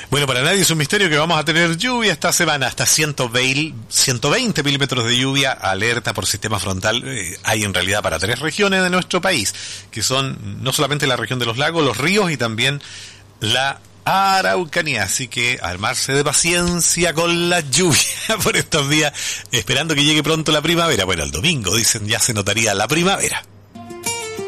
Bueno, para nadie es un misterio que vamos a tener lluvia esta semana, hasta 120 milímetros de lluvia, alerta por sistema frontal. Hay en realidad para 3 regiones de nuestro país, que son no solamente la región de los lagos, los ríos y también la Araucanía, así que armarse de paciencia con la lluvia por estos días, esperando que llegue pronto la primavera. Bueno, el domingo dicen ya se notaría la primavera.